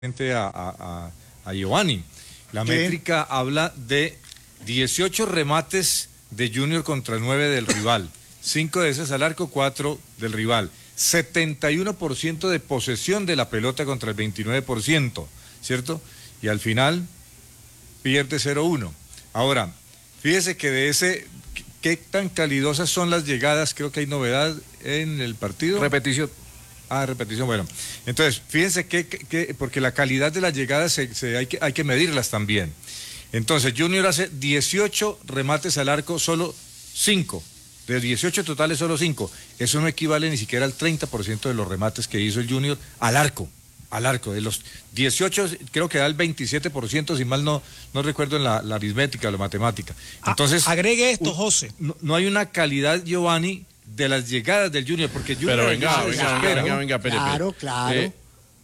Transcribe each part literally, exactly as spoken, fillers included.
A, a, a Giovanni. La ¿Qué? métrica habla de dieciocho remates de Junior contra nueve del rival, cinco de esas al arco, cuatro del rival, setenta y uno por ciento de posesión de la pelota contra el veintinueve por ciento, ¿cierto? Y al final pierde cero uno. Ahora, fíjese que de ese, ¿qué tan calidosas son las llegadas? Creo que hay novedad en el partido. Repetición. Ah, repetición, bueno. Entonces, fíjense que, que, que porque la calidad de las llegadas se, se, hay, que, hay que medirlas también. Entonces, Junior hace dieciocho remates al arco, solo cinco. De dieciocho totales, solo cinco. Eso no equivale ni siquiera al treinta por ciento de los remates que hizo el Junior al arco. Al arco. De los dieciocho, creo que da el veintisiete por ciento, si mal no, no recuerdo en la, la aritmética o la matemática. Entonces, A, agregue esto, José. No, no hay una calidad, Giovanni, de las llegadas del Junior, porque Junior... Pero venga, se venga, desespera, venga, venga, ¿no? venga, pere, pere. Claro, claro. Eh,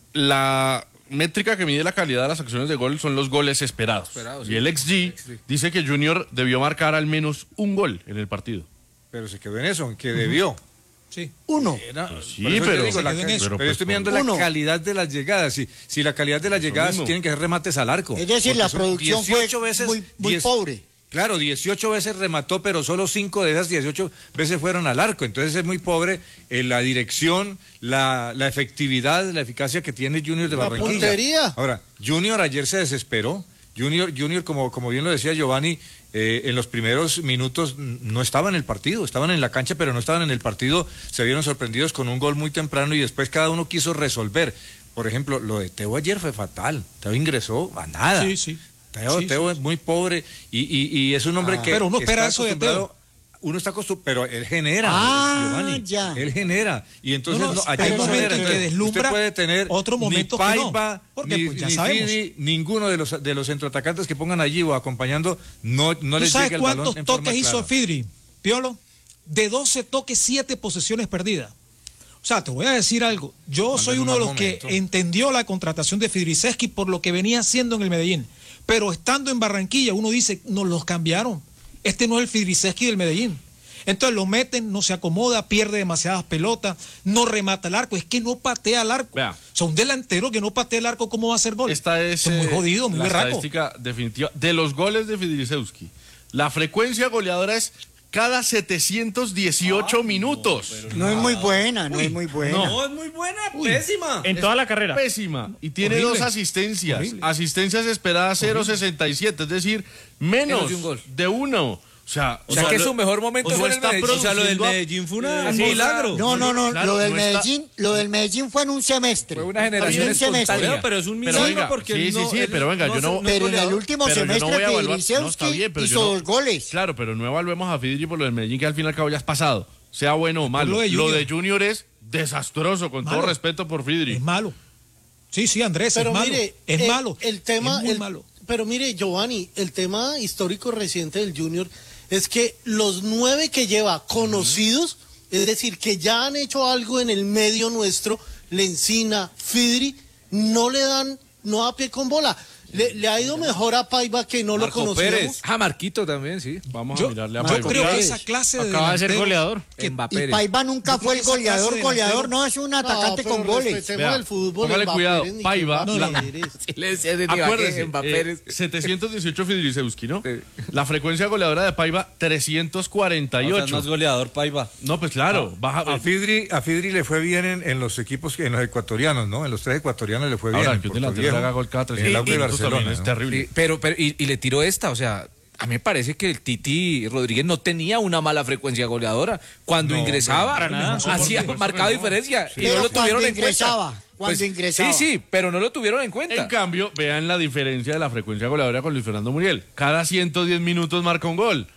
la métrica que mide la calidad de las acciones de gol son los goles esperados. Esperados, y sí. el X G dice que Junior debió marcar al menos un gol en el partido. Pero se quedó en eso, en que debió. Sí. Uno. Era- Pues sí, por eso te pero- digo, la Se quedó en ca- eso. pero, Pero, estoy pues, mirando uno. la calidad de las llegadas. Si, si la calidad de las llegadas mismo. tienen que ser remates al arco. Es decir, Porque la son producción fue dieciocho veces, muy, muy diez pobre. Claro, dieciocho veces remató, pero solo cinco de esas dieciocho veces fueron al arco. Entonces es muy pobre eh, la dirección, la, la efectividad, la eficacia que tiene Junior de La Barranquilla. puntería. Ahora, Junior ayer se desesperó. Junior, Junior como, como bien lo decía Giovanni, eh, en los primeros minutos no estaban en el partido, estaban en la cancha, pero no estaban en el partido. Se vieron sorprendidos con un gol muy temprano y después cada uno quiso resolver. Por ejemplo, lo de Teo ayer fue fatal. Teo ingresó a nada. Sí, sí. Teo, Sí, Teo sí, es muy pobre y, y, y es un hombre Ah. que Pero uno espera está eso de acostumbrado- Teo. Uno está acostumbrado, pero él genera, Ah, Giovanni, ya. él genera. Y entonces No, no, no, hay ayer no momentos genera. en que Entonces, deslumbra, usted puede tener otros momentos ni que no, Paiva, porque, ni, pues, ya ni sabemos. Fidi, ninguno de los de los centroatacantes que pongan allí o acompañando, no, no ¿Tú les sabes llega el balón cuántos en forma toques hizo clara. Fidri, Piolo? De doce toques, siete posesiones perdidas. O sea, te voy a decir algo. Yo Anda soy en uno un de mal los que momento. entendió la contratación de Fidriceski por lo que venía haciendo en el Medellín. Pero estando en Barranquilla, uno dice, nos los cambiaron. Este no es el Fidriceski del Medellín. Entonces lo meten, no se acomoda, pierde demasiadas pelotas, no remata el arco. Es que no patea el arco. Vea. O sea, un delantero que no patea el arco, ¿cómo va a hacer gol? Esta es Eso muy eh, jodido, muy la berraco. estadística definitiva de los goles de Fidrisewski. La frecuencia goleadora es cada setecientos dieciocho minutos. No es muy buena, no es muy buena. No, es muy buena, pésima. En toda la carrera. Pésima. Y tiene Horrible. dos asistencias. Horrible. Asistencias esperadas cero coma sesenta y siete, es decir, menos Menos de un gol. de uno. O sea, O sea, que lo- su mejor momento o sea, fue en el está Medellín. O sea, lo del produciendo a- Medellín fue una- Eh, un o sea, milagro. No, no, no, Claro, lo del no está- Medellín, lo del Medellín fue en un semestre. Fue una generación En un semestre. espontánea. Pero es un Pero milagro venga, porque sí, él sí, no- sí, él pero venga, yo se- no- es Pero en el goleador. último pero yo no semestre voy a evaluar- no, Fidrisewski está bien, pero yo hizo no- dos goles. Claro, pero no evaluemos a Fidri por lo del Medellín, que al fin y al cabo ya es pasado. Sea bueno o malo. lo de Lo Junior. de Junior es desastroso, con Malo. todo respeto por Fidri. Es malo. Sí, sí, Andrés, Pero es malo. mire, es el, malo. el tema, es muy el- malo. pero mire, Giovanni, el tema histórico reciente del Junior es que los nueve que lleva conocidos, es decir, que ya han hecho algo en el medio nuestro, Lencina, Fidri, no le dan, no da pie con bola. Le, le ha ido mejor a Paiva, que no Marco lo conocíamos. Pérez. Ah, Marquito también, sí. Vamos Yo, a mirarle a yo Paiva. creo que Pérez. esa clase de Acaba de ser delantero- goleador. que- Mbappé Y Pérez. Paiva nunca Yo fue el creo que esa clase goleador, de goleador, delantero- no, es un atacante No, con pero goles. respetemos Vea, el fútbol. póngale Mbappé cuidado, Pérez, ni Paiva, qué la- Pérez. Sí, le decía de Acuérdese, Mbappé eh, Pérez. setecientos dieciocho Fidrisewski, ¿no? Sí. La frecuencia goleadora de Paiva, trescientos cuarenta y O sea, ocho. no es goleador, Paiva. No, pues claro, baja. A Fidri, a Fidri le fue bien en, en los equipos, que- en los ecuatorianos, ¿no? En los tres ecuatorianos le fue bien. Ahora, en que un Puerto delantero Viejo, le haga gol cada tres en el Aucas de minutos Barcelona, también es ¿no? terrible. Sí, pero, pero y, y le tiró esta, o sea, a mí me parece que el Titi Rodríguez no tenía una mala frecuencia goleadora. Cuando No, ingresaba, para nada. hacía Por supuesto marcada que no. diferencia. Y Pero no lo tuvieron cuando en cuenta. ingresaba, cuando Pues, ingresaba. Sí, sí, pero no lo tuvieron en cuenta. En cambio, vean la diferencia de la frecuencia goleadora con Luis Fernando Muriel. Cada ciento diez minutos marca un gol.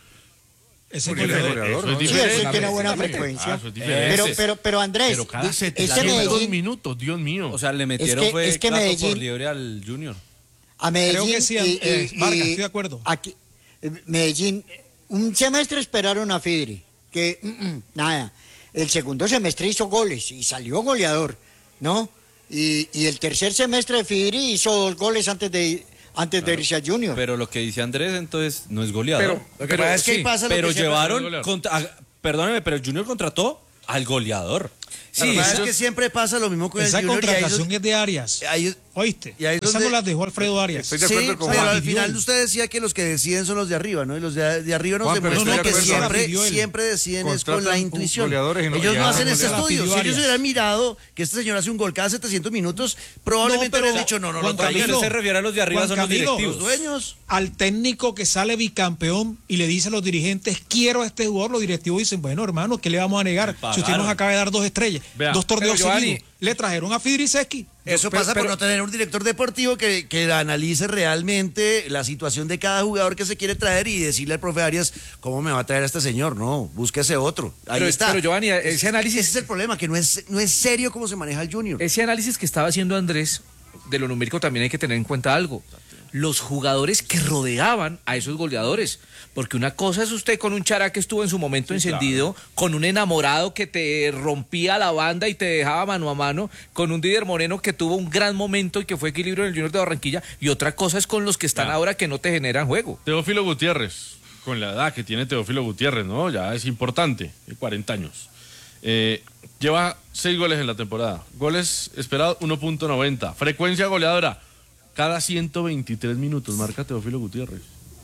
Ese Muriel es goleador. goleador, Eso es ¿no? Sí, diferente. ese tiene buena Ah, frecuencia. eso es diferente. Pero, pero, pero Andrés, Pero cada ese setecientos Medellín, minutos, Dios mío. O sea, le metieron que- fue es que plato Medellín- por liebre al Junior. a Medellín, Creo que sí, y- eh, y- Vargas, y estoy de acuerdo. Aquí, eh, Medellín, un semestre esperaron a Fidri, que mm, mm, nada. El segundo semestre hizo goles y salió goleador, ¿no? Y, y el tercer semestre de Fidri hizo dos goles antes de antes de irse a Junior. Pero lo que dice Andrés, entonces, no es goleador. Pero, Pero, pero es que sí, pasa lo pero que siempre llevaron, es goleador. contra- ah, perdóneme, pero el Junior contrató al goleador. Sí, Sí, es eso- que siempre pasa lo mismo con Esa el Junior. y ahí contratación es- es de Arias. ahí- ¿Oíste? y ahí es Esa donde- no la dejó Alfredo Arias. Estoy de Sí, acuerdo con pero Juan. al final Pidió. usted decía que los que deciden son los de arriba, ¿no? Y los de, de arriba no Juan, se pero muestran estoy que de acuerdo. siempre, La pidió él. siempre deciden es con la Contratan intuición. goleadores y no- Ellos ya, no hacen no ese la pidió estudio. Si ellos Arias. hubieran mirado que este señor hace un gol cada setecientos minutos, probablemente No, pero hubieran dicho, no, no, no, Juan traigan Camilo, Usted se refiere a los de arriba, Juan son los Camilo, directivos. los dueños. Al técnico que sale bicampeón y le dice a los dirigentes, quiero a este jugador, los directivos dicen, bueno, hermano, ¿qué le vamos a negar? pagaron. Si usted nos acaba de dar dos estrellas, Vea, dos torneos pero, Giovanni, seguidos, le trajeron a Fidriseski. Eso Pero- pasa pero- por no tener un director deportivo que, que analice realmente la situación de cada jugador que se quiere traer y decirle al profe Arias, ¿cómo me va a traer a este señor? No, búsquese otro. Ahí Pero- está. pero, Giovanni, ese análisis- Ese es el problema, que no es, no es serio cómo se maneja el Junior. Ese análisis que estaba haciendo Andrés de lo numérico también hay que tener en cuenta algo. Los jugadores que rodeaban a esos goleadores. Porque una cosa es usted con un Chará que estuvo en su momento encendido, con un enamorado que te rompía la banda y te dejaba mano a mano, con un Didier Moreno que tuvo un gran momento y que fue equilibrio en el Junior de Barranquilla. Y otra cosa es con los que están Ya. ahora que no te generan juego. Teófilo Gutiérrez, con la edad que tiene Teófilo Gutiérrez, ¿no? Ya es importante, de cuarenta años. Eh, lleva seis goles en la temporada. Goles esperados uno punto noventa. Frecuencia goleadora cada ciento veintitrés minutos, marca Teófilo Gutiérrez.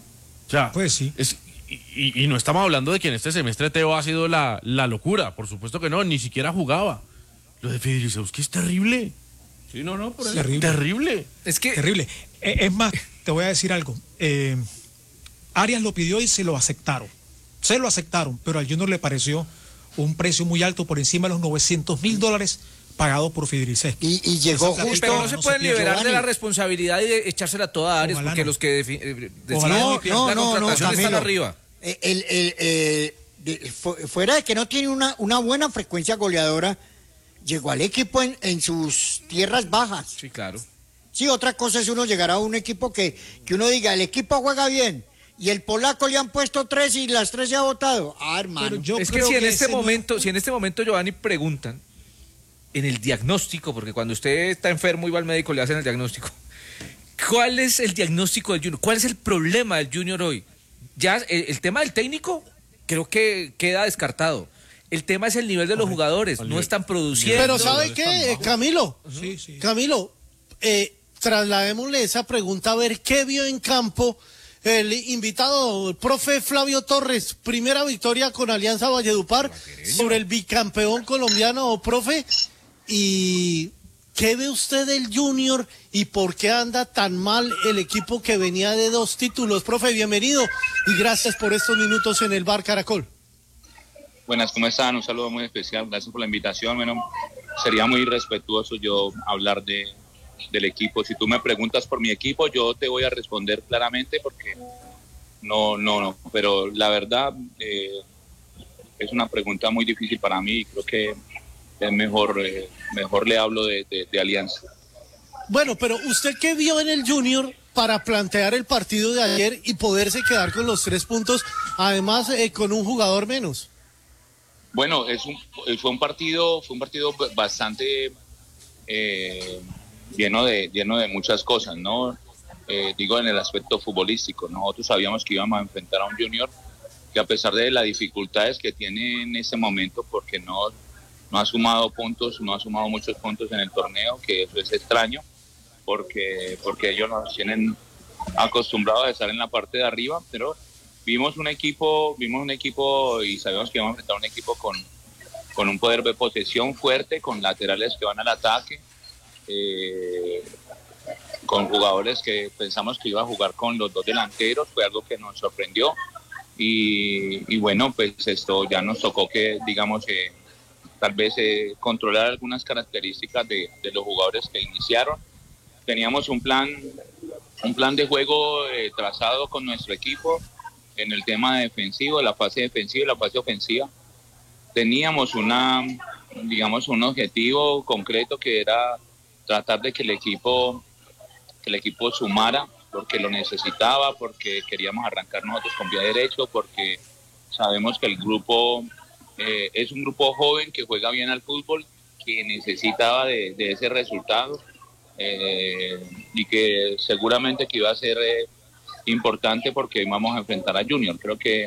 O sea, Pues sí. es- y, y- y no estamos hablando de que en este semestre Teo ha sido la, la locura. Por supuesto que no, ni siquiera jugaba. Lo de Fidrisewski es terrible. Sí, no, no, por eso. Terrible. Terrible. Es que Terrible. Eh, Es más, te voy a decir algo. Eh, Arias lo pidió y se lo aceptaron. Se lo aceptaron, pero al Junior le pareció un precio muy alto por encima de los novecientos mil dólares pagados por Fidriseski. Y, y llegó Esa plata justo. pero no se no pueden se pierde, liberar de la Giovanni. responsabilidad y de echársela toda a Arias, Ojalá porque no. los que defi- eh, deciden Ojalá No, la no, no, no, contratación están Camilo. arriba. Eh, El, el, eh, de- fu- fuera de que no tiene una, una buena frecuencia goleadora, llegó al equipo en, en sus tierras bajas. Sí, claro. Sí, otra cosa es uno llegar a un equipo que, que uno diga, el equipo juega bien, y el polaco le han puesto tres y las tres se ha votado. Ah, hermano. Pero yo es que creo si en este ese no- momento, si en este momento Giovanni preguntan en el diagnóstico, porque cuando usted está enfermo y va al médico le hacen el diagnóstico. ¿Cuál es el diagnóstico del Junior? ¿Cuál es el problema del Junior hoy? Ya el, el tema del técnico creo que queda descartado. El tema es el nivel de los jugadores, no están produciendo. Pero ¿sabe qué, eh, Camilo? Sí, sí. Camilo, eh, trasladémosle esa pregunta a ver qué vio en campo el invitado, el profe Flavio Torres. Primera victoria con Alianza Valledupar sobre el bicampeón colombiano, profe. ¿Y qué ve usted del Junior y por qué anda tan mal el equipo que venía de dos títulos? Profe, bienvenido y gracias por estos minutos en el Bar Caracol. Buenas, ¿cómo están? Un saludo muy especial, gracias por la invitación. Bueno, sería muy irrespetuoso yo hablar de, del equipo. Si tú me preguntas por mi equipo, yo te voy a responder claramente porque no, no, no. Pero la verdad eh, es una pregunta muy difícil para mí y creo que es mejor, eh, mejor le hablo de, de, de Alianza. Bueno, pero ¿usted qué vio en el Junior para plantear el partido de ayer y poderse quedar con los tres puntos, además eh, con un jugador menos? Bueno, es un, fue un partido, fue un partido bastante eh, lleno de lleno de muchas cosas, ¿no? Eh, digo en el aspecto futbolístico. Nosotros sabíamos que íbamos a enfrentar a un Junior que a pesar de las dificultades que tiene en ese momento, porque no, no ha sumado puntos, no ha sumado muchos puntos en el torneo, que eso es extraño, porque, porque ellos nos tienen acostumbrados a estar en la parte de arriba, pero vimos un equipo, vimos un equipo y sabíamos que íbamos a enfrentar un equipo con, con un poder de posesión fuerte, con laterales que van al ataque, eh, con jugadores que pensamos que iba a jugar con los dos delanteros, fue algo que nos sorprendió y, y bueno, pues esto ya nos tocó que, digamos, eh, tal vez eh, controlar algunas características de, de los jugadores que iniciaron. Teníamos un plan, un plan de juego eh, trazado con nuestro equipo en el tema defensivo, la fase defensiva y la fase ofensiva. Teníamos una, digamos, un objetivo concreto que era tratar de que el equipo, que el equipo sumara, porque lo necesitaba, porque queríamos arrancar nosotros con pie derecho, porque sabemos que el grupo eh, es un grupo joven que juega bien al fútbol, que necesitaba de, de ese resultado eh, y que seguramente que iba a ser eh, importante porque vamos a enfrentar a Junior. Creo que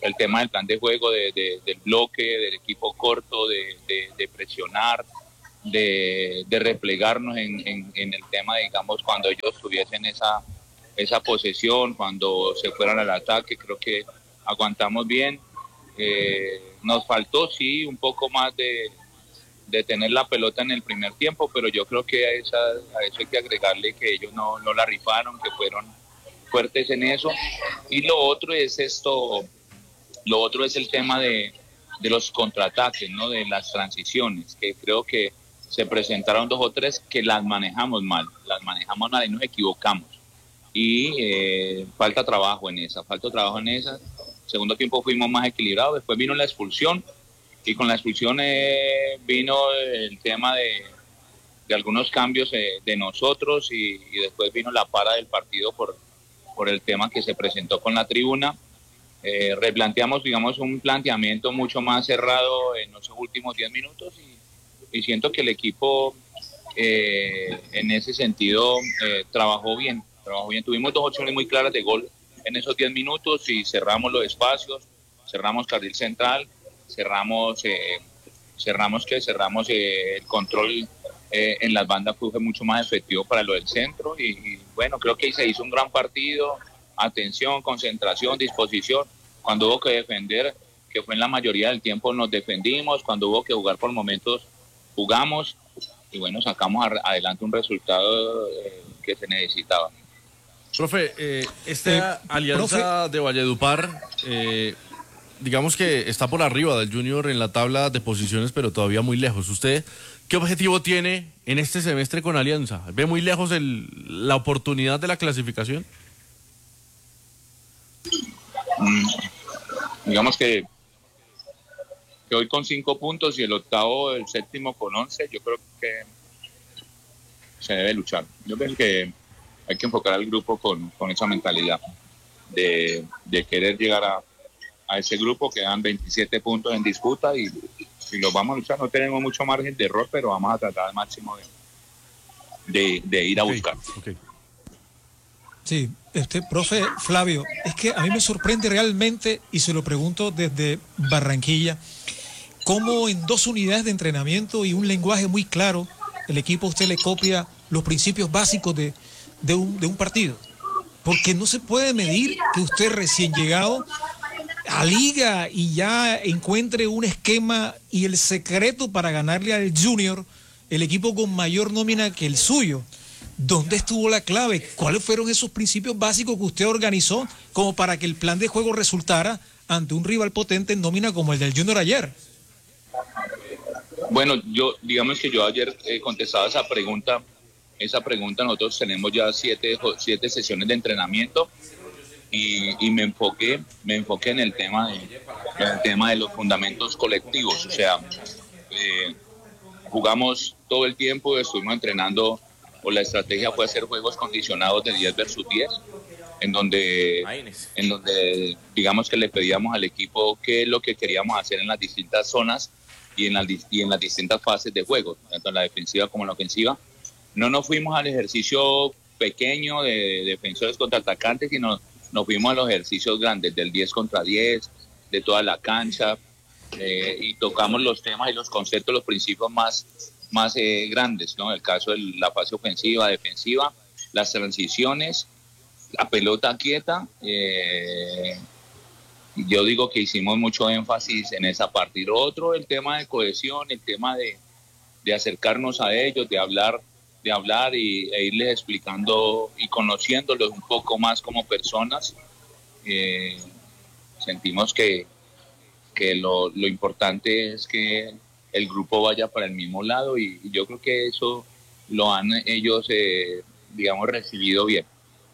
el tema del plan de juego, de, de, del bloque, del equipo corto, de, de, de presionar, de, de replegarnos en, en, en el tema, digamos, cuando ellos tuviesen esa, esa posesión, cuando se fueran al ataque. Creo que aguantamos bien. Eh, nos faltó, sí, un poco más de, de tener la pelota en el primer tiempo, pero yo creo que a, esa, a eso hay que agregarle que ellos no, no la rifaron, que fueron fuertes en eso. Y lo otro es esto, lo otro es el tema de, de los contraataques, ¿no? De las transiciones, que creo que se presentaron dos o tres que las manejamos mal, las manejamos mal y nos equivocamos. Y eh, falta trabajo en esa, falta trabajo en esa. Segundo tiempo fuimos más equilibrados, después vino la expulsión y con la expulsión eh, vino el tema de, de algunos cambios eh, de nosotros y, y después vino la para del partido por, por el tema que se presentó con la tribuna. Eh, replanteamos, digamos, un planteamiento mucho más cerrado en los últimos diez minutos y, y siento que el equipo eh, en ese sentido eh, trabajó bien, trabajó bien. Tuvimos dos opciones muy claras de gol en esos diez minutos y cerramos los espacios, cerramos carril central, cerramos, eh, cerramos que cerramos eh, el control eh, en las bandas, fue mucho más efectivo para lo del centro y, y bueno, creo que se hizo un gran partido, atención, concentración, disposición. Cuando hubo que defender, que fue en la mayoría del tiempo, nos defendimos, cuando hubo que jugar por momentos, jugamos y bueno, sacamos adelante un resultado eh, que se necesitaba. Profe, eh, esta eh, alianza profe. de Valledupar, eh, digamos que está por arriba del Junior en la tabla de posiciones, pero todavía muy lejos. ¿Usted qué objetivo tiene en este semestre con Alianza? ¿Ve muy lejos el, la oportunidad de la clasificación? Mm, digamos que, que hoy con cinco puntos y el octavo, el séptimo con once, yo creo que se debe luchar. Yo creo que hay que enfocar al grupo con, con esa mentalidad de, de querer llegar a, a ese grupo. Quedan veintisiete puntos en disputa y, y los vamos a luchar. No tenemos mucho margen de error, pero vamos a tratar al máximo de, de, de ir a okay, buscar. Okay. Sí, este profe Flavio, es que a mí me sorprende realmente, y se lo pregunto desde Barranquilla, cómo en dos unidades de entrenamiento y un lenguaje muy claro, el equipo a usted le copia los principios básicos de De un, de un partido, porque no se puede medir que usted recién llegado a liga y ya encuentre un esquema y el secreto para ganarle al Junior, el equipo con mayor nómina que el suyo. ¿Dónde estuvo la clave? ¿Cuáles fueron esos principios básicos que usted organizó como para que el plan de juego resultara ante un rival potente en nómina como el del Junior ayer? Bueno, yo digamos que yo ayer eh, contestaba esa pregunta Esa pregunta. Nosotros tenemos ya siete, siete sesiones de entrenamiento y, y me enfoqué, me enfoqué en el tema de, en el tema de los fundamentos colectivos. O sea, eh, jugamos todo el tiempo, estuvimos entrenando, o la estrategia fue hacer juegos condicionados de diez versus diez, en donde, en donde digamos que le pedíamos al equipo qué es lo que queríamos hacer en las distintas zonas y en las, y en las distintas fases de juego, tanto en la defensiva como en la ofensiva. No nos fuimos al ejercicio pequeño de defensores contra atacantes, sino nos fuimos a los ejercicios grandes, del diez contra diez, de toda la cancha, eh, y tocamos los temas y los conceptos, los principios más, más eh, grandes, ¿no? El caso de la fase ofensiva, defensiva, las transiciones, la pelota quieta. Eh, yo digo que hicimos mucho énfasis en esa parte. Y lo otro, el tema de cohesión, el tema de, de acercarnos a ellos, de hablar de hablar y, e irles explicando y conociéndolos un poco más como personas. Eh, sentimos que, que lo, lo importante es que el grupo vaya para el mismo lado y, y yo creo que eso lo han ellos, eh, digamos, recibido bien.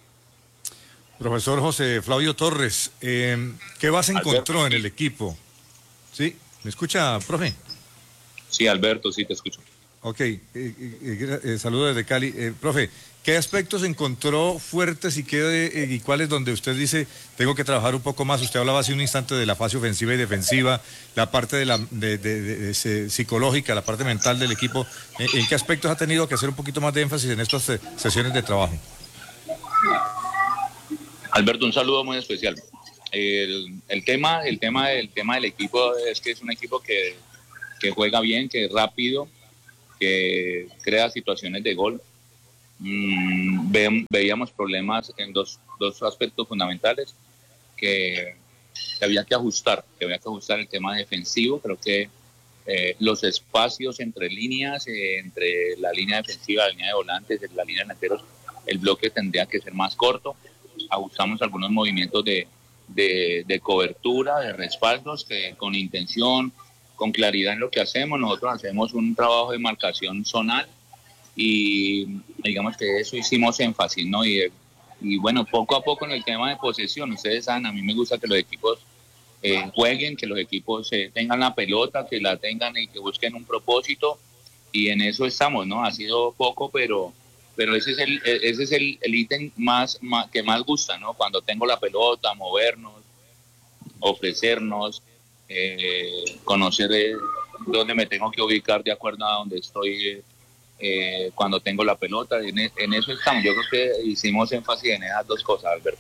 Profesor José Flavio Torres, eh, ¿qué base encontró Alberto, en el equipo? ¿Sí? ¿Me escucha, profe? Sí, Alberto, sí te escucho. Ok, eh, eh, eh, saludos desde Cali. Eh, profe, ¿qué aspectos encontró fuertes y, qué, eh, y cuáles donde usted dice tengo que trabajar un poco más? Usted hablaba hace un instante de la fase ofensiva y defensiva, la parte de la de, de, de, de, de, psicológica, la parte mental del equipo. ¿En, ¿En qué aspectos ha tenido que hacer un poquito más de énfasis en estas eh, sesiones de trabajo? Alberto, un saludo muy especial. el, el tema, el tema, el tema del equipo es que es un equipo que, que juega bien, que es rápido, que crea situaciones de gol. Mm, ve, veíamos problemas en dos, dos aspectos fundamentales que, que había que ajustar, que había que ajustar el tema defensivo. Creo que eh, los espacios entre líneas, eh, entre la línea defensiva, la línea de volantes, la línea de delanteros, el bloque tendría que ser más corto. Ajustamos algunos movimientos de, de, de cobertura, de respaldos, que con intención, con claridad en lo que hacemos. Nosotros hacemos un trabajo de marcación zonal y digamos que eso hicimos énfasis, ¿no? Y, y bueno, poco a poco en el tema de posesión, ustedes saben, a mí me gusta que los equipos eh, jueguen, que los equipos eh, tengan la pelota, que la tengan y que busquen un propósito, y en eso estamos, ¿no? Ha sido poco, pero, pero ese es el ese es el, el ítem más, más, que más gusta, ¿no? Cuando tengo la pelota, movernos, ofrecernos, eh, conocer eh, dónde me tengo que ubicar de acuerdo a donde estoy eh, eh, cuando tengo la pelota. En, en eso estamos. Yo creo que hicimos énfasis en esas dos cosas, Alberto.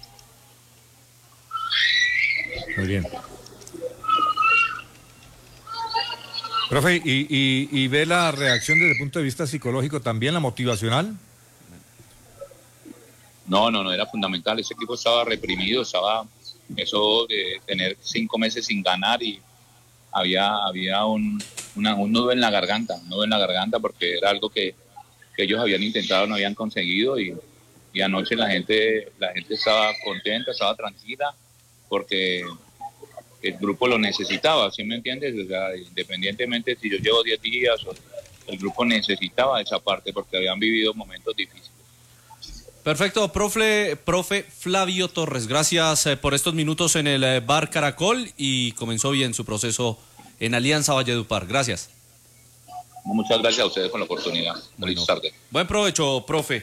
Muy bien. Profe, ¿y, y, y ve la reacción desde el punto de vista psicológico también, la motivacional? No, no, no, era fundamental. Ese equipo estaba reprimido, estaba eso de tener cinco meses sin ganar, y había, había un, una, un nudo en la garganta, un nudo en la garganta, porque era algo que, que ellos habían intentado, no habían conseguido, y, y anoche la gente, la gente estaba contenta, estaba tranquila, porque el grupo lo necesitaba, ¿sí me entiendes? O sea, independientemente si yo llevo diez días, o el grupo necesitaba esa parte, porque habían vivido momentos difíciles. Perfecto, profe, profe Flavio Torres, gracias eh, por estos minutos en el eh, Bar Caracol, y comenzó bien su proceso en Alianza Valledupar. Gracias. Muchas gracias a ustedes por la oportunidad. Buenas tardes. Buen provecho, profe.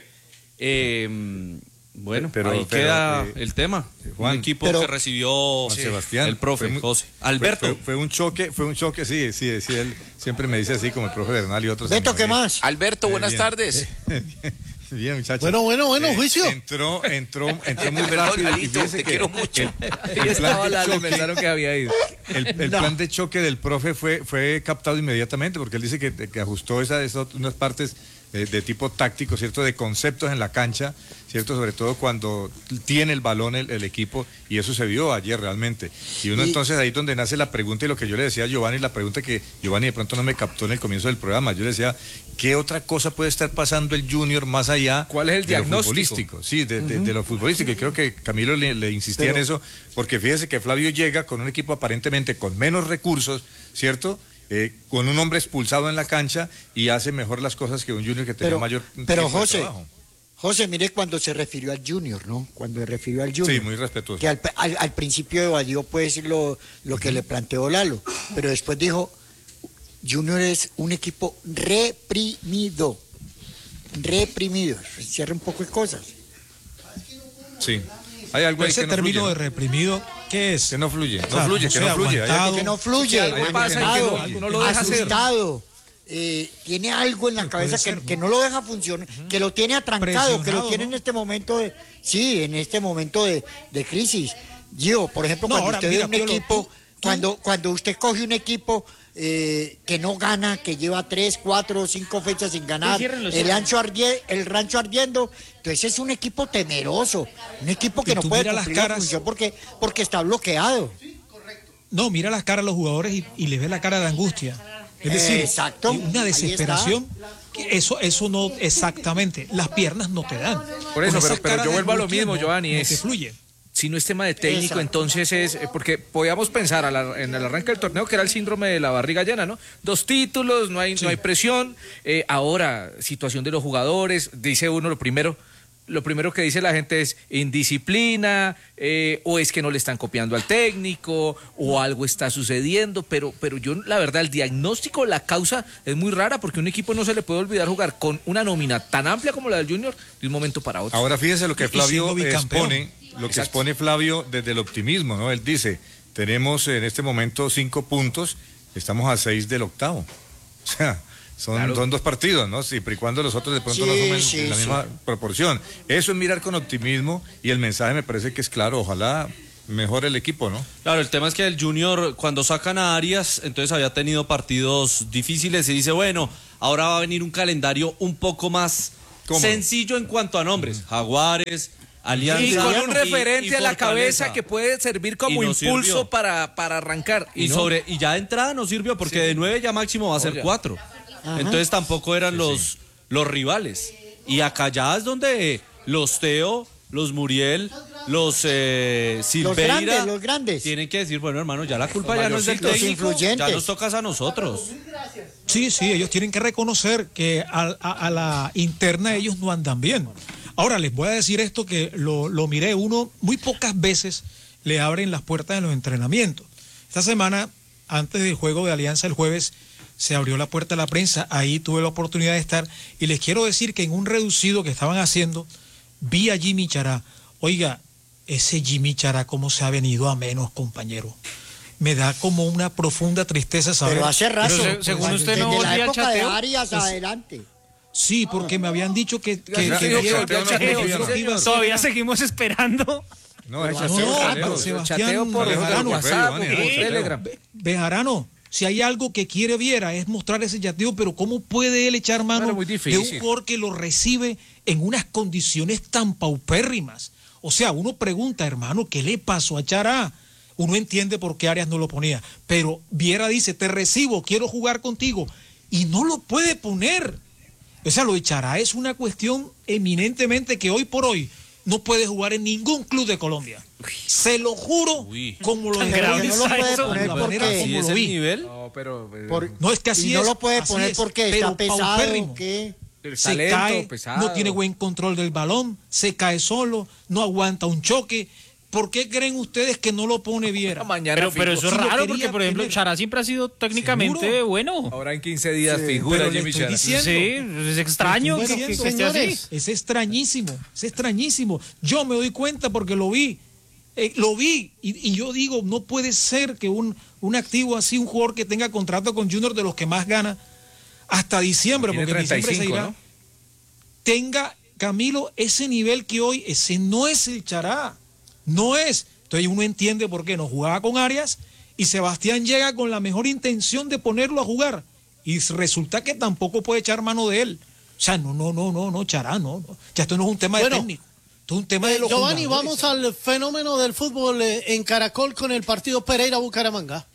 Eh, bueno, pero, ahí pero, queda eh, el tema. Juan, un equipo pero, que recibió Juan Sebastián, el profe muy, José. Alberto. Fue, fue, fue un choque, fue un choque, sí, sí, sí, él siempre me dice así, como el profe Bernal y otros. Beto, ¿qué más? Alberto, buenas bien. tardes. Bien, muchachos. Bueno, bueno, bueno, Eh, juicio. Entró, entró, entró muy Perdón, rápido. y Alito, fíjese te que quiero mucho. El, el plan de choque, que había ido. el, el No. plan de choque del profe fue, fue captado inmediatamente, porque él dice que, que ajustó esa, esas unas partes de, de tipo táctico, ¿cierto? De conceptos en la cancha, ¿cierto? Sobre todo cuando tiene el balón el, el equipo, y eso se vio ayer realmente. Y uno Y- entonces ahí donde nace la pregunta, y lo que yo le decía a Giovanni, la pregunta que Giovanni de pronto no me captó en el comienzo del programa, yo le decía, ¿qué otra cosa puede estar pasando el Junior más allá? ¿Cuál es el de diagnóstico? Lo futbolístico? Sí, de, de- de lo futbolístico, y creo que Camilo le, le insistía Pero- en eso, porque fíjese que Flavio llega con un equipo aparentemente con menos recursos, ¿cierto? Eh, con un hombre expulsado en la cancha, y hace mejor las cosas que un Junior que tenía Pero, mayor pero tiempo de José, trabajo. José, mire cuando se refirió al Junior, ¿no? Cuando se refirió al Junior. Sí, muy respetuoso. Que al, al- al principio evadió pues lo, lo que le planteó Lalo, pero después dijo, Junior es un equipo reprimido, reprimido. Cierra un poco de cosas. Sí. Hay algo ahí Ese que no término fluye, de ¿no? reprimido, ¿qué es? Que no fluye, no O sea, fluye, no que sé, no fluye. Hay algo aguantado. Que no fluye, Sí, algo pasa y que no- asustado, no lo deja hacer. asustado, eh, tiene algo en la Puede cabeza ser, que, ¿no? que no lo deja funcionar, que lo tiene atrancado, que lo Presionado, tiene ¿no? en este momento de, sí, en este momento de, de crisis. Gio, por ejemplo, No, cuando ahora, usted mira, ve un Piolo, equipo, tú- tú- cuando, cuando usted coge un equipo eh, que no gana, que lleva tres, cuatro, cinco fechas sin ganar, el rancho, ardie- el rancho ardiendo, entonces es un equipo temeroso, un equipo que Y no tú puede mira las cumplir la caras. función porque, porque está bloqueado. No, mira las caras de los jugadores y, y les ve la cara de angustia. Es decir, Exacto, una ahí desesperación. que Eso, eso no exactamente. Las piernas no te dan. Por eso, Con pero- esas pero caras yo de vuelvo a lo angustia mismo, no- Giovanni, no es- te fluye. Si no es tema de técnico, Exacto. entonces es eh, porque podíamos pensar a la- en el arranque del torneo que era el síndrome de la barriga llena, ¿no? Dos títulos, no hay, no hay presión. Eh, ahora, situación de los jugadores, dice uno lo primero, lo primero que dice la gente es indisciplina, eh, o es que no le están copiando al técnico, o algo está sucediendo, pero, pero yo, la verdad, el diagnóstico, la causa es muy rara, porque un equipo no se le puede olvidar jugar con una nómina tan amplia como la del Junior de un momento para otro. Ahora fíjense lo que Y Flavio siendo bicampeón. expone, lo que Exacto. expone Flavio desde el optimismo, ¿no? Él dice, tenemos en este momento cinco puntos, estamos a seis del octavo. O sea, son, Claro. son dos partidos, ¿no? Siempre y cuando los otros de pronto no Sí, sumen sí, en la sí. misma proporción. Eso es mirar con optimismo, y el mensaje me parece que es claro. Ojalá mejor el equipo, ¿no? Claro, el tema es que el Junior, cuando sacan a Arias, entonces había tenido partidos difíciles y dice, bueno, ahora va a venir un calendario un poco más ¿Cómo? sencillo en cuanto a nombres. Jaguares, Alianza. Y con un y- referente y a la Fortaleza. cabeza que puede servir como Y no impulso sirvió. para, para arrancar. Y, no. sobre y ya de entrada no sirvió porque Sí. de nueve ya máximo va a ser Oye. cuatro. Entonces tampoco eran los, los rivales. Y acá ya es donde los Teo, los Muriel, los eh, Silveira grandes, los grandes. tienen que decir, bueno, hermano, ya la culpa Los ya no es del mayorcitos. técnico, Los influyentes. ya nos tocas a nosotros. Sí, sí, ellos tienen que reconocer que a, a- a la interna ellos no andan bien. Ahora, les voy a decir esto que lo, lo miré, uno muy pocas veces le abren las puertas en los entrenamientos. Esta semana, antes del juego de Alianza el jueves, se abrió la puerta a la prensa, ahí tuve la oportunidad de estar, y les quiero decir que en un reducido que estaban haciendo, vi a Jimmy Chará. Oiga, ese Jimmy Chará, cómo se ha venido a menos, compañero. Me da como una profunda tristeza saber. Pero hace rato. Pero se- según pues, usted no desde la volvía al época de chateo. Arias Es- adelante. Sí, porque me habían dicho que, que, Ya, que ya, Diego- ya, ya, ya, que ya, Diego ya, iba a ser- Todavía seguimos esperando. No, es No, chateo, no, chateo. pero Sebastián Chateo por Bejarano, WhatsApp, Vani, por chateo. Telegram. Be- Bejarano, si hay algo que quiere Viera es mostrar ese yateo, pero ¿cómo puede él echar mano Bueno, muy de un difícil. jugador que lo recibe en unas condiciones tan paupérrimas? O sea, uno pregunta, hermano, ¿qué le pasó a Chará? Uno entiende por qué Arias no lo ponía, pero Viera dice, te recibo, quiero jugar contigo, y no lo puede poner. O sea, lo de Chará es una cuestión eminentemente que hoy por hoy no puede jugar en ningún club de Colombia. Se lo juro, Uy. como lo Tan dejé grave ver, no lo puede eso. poner la manera porque- ¿Sí como es lo el vi. nivel? No, pero... eh, Por- No, es que así y no es, lo puede así poner es, porque pero está pesado. paupérrimo. ¿Qué? el Se talento cae, pesado. no tiene buen control del balón, se cae solo, no aguanta un choque. ¿Por qué creen ustedes que no lo pone Viera? Mañana Pero, fijo. pero eso es Sí lo raro quería porque, por ejemplo, tener. Chará siempre ha sido técnicamente ¿Seguro? bueno. Ahora en quince días figura Pero le Jimmy estoy Chará. diciendo. Sí, es extraño Estoy que, que- diciendo, que esté así. señores. Es extrañísimo, es extrañísimo. Yo me doy cuenta porque lo vi, eh, lo vi y, y yo digo, no puede ser que un, un activo así, un jugador que tenga contrato con Junior de los que más gana hasta diciembre, Tiene porque en diciembre se treinta y cinco, irá, ¿no? tenga, Camilo, ese nivel que hoy, ese no es el Chará, no es. Entonces uno entiende por qué no jugaba con Arias y Sebastián llega con la mejor intención de ponerlo a jugar y resulta que tampoco puede echar mano de él. O sea, no, no, no, no, no, Chará, no, no. Ya esto no es un tema Bueno, de técnico, esto es un tema de los Giovanni, jugadores. vamos al fenómeno del fútbol eh, en Caracol con el partido Pereira-Bucaramanga.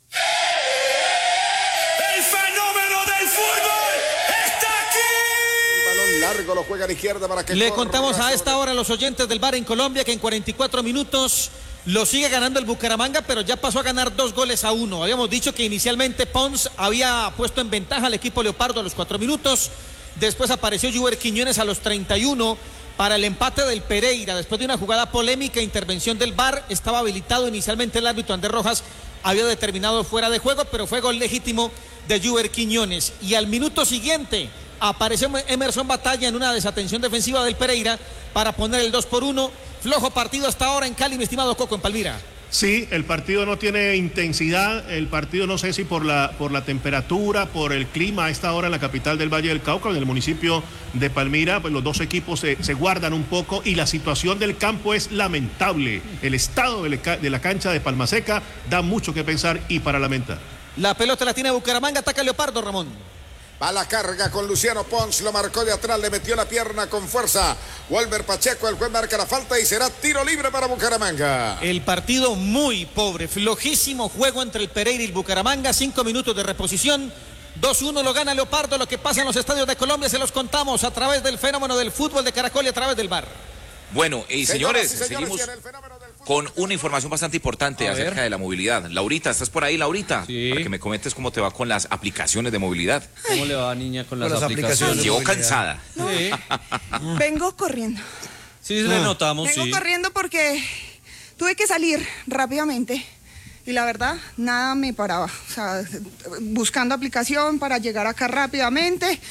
El fenómeno del fútbol está aquí. El balón largo lo juega a la izquierda para que Le corra contamos a sobre- esta hora a los oyentes del bar en Colombia que en cuarenta y cuatro minutos lo sigue ganando el Bucaramanga, pero ya pasó a ganar dos goles a uno. Habíamos dicho que inicialmente Pons había puesto en ventaja al equipo Leopardo a los cuatro minutos. Después apareció Juber Quiñones a los treinta y uno para el empate del Pereira. Después de una jugada polémica, intervención del V A R, estaba habilitado inicialmente el árbitro Andrés Rojas, había determinado fuera de juego, pero fue gol legítimo de Juber Quiñones. Y al minuto siguiente apareció Emerson Batalla en una desatención defensiva del Pereira para poner el dos por uno. Flojo partido hasta ahora en Cali, mi estimado Coco, en Palmira. Sí, el partido no tiene intensidad, el partido no sé si por la, por la temperatura, por el clima a esta hora en la capital del Valle del Cauca, en el municipio de Palmira, pues los dos equipos se, se guardan un poco y la situación del campo es lamentable. El estado de la, de la cancha de Palmaseca da mucho que pensar y para lamentar. La pelota la tiene Bucaramanga, ataca Leopardo, Ramón. Va la carga con Luciano Pons, lo marcó de atrás, le metió la pierna con fuerza. Wolver Pacheco, el juez marca la falta y será tiro libre para Bucaramanga. El partido muy pobre, flojísimo juego entre el Pereira y el Bucaramanga, cinco minutos de reposición, dos uno lo gana Leopardo. Lo que pasa en los estadios de Colombia se los contamos a través del fenómeno del fútbol de Caracol y a través del V A R. Bueno, y señores, Señoras y señores, seguimos y en el fenómeno del fútbol- con una información bastante importante A acerca ver. de la movilidad. Laurita, ¿estás por ahí, Laurita? Sí. Para que me comentes cómo te va con las aplicaciones de movilidad. ¿Cómo le va, niña, con las, las aplicaciones? aplicaciones. Llegó movilidad. cansada. Sí, Vengo corriendo. sí, le notamos, Vengo sí. corriendo porque tuve que salir rápidamente y la verdad nada me paraba. O sea, buscando aplicación para llegar acá rápidamente,